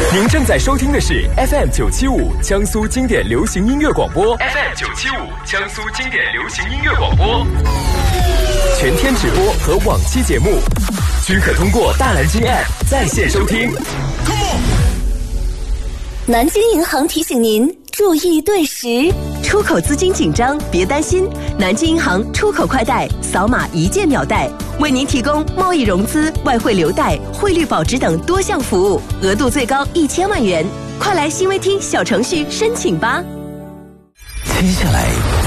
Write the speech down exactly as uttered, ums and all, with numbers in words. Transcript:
您正在收听的是 F M 九七五江苏经典流行音乐广播 ，F M 九七五江苏经典流行音乐广播，全天直播和往期节目均可通过大蓝鲸 App 在线收听。 南京银行提醒您注意对时， 出口资金紧张别担心，南京银行出口快贷扫码一键秒贷，为您提供贸易融资、外汇留贷、汇率保值等多项服务，额度最高一千万元。快来新微听小程序申请吧。 接下来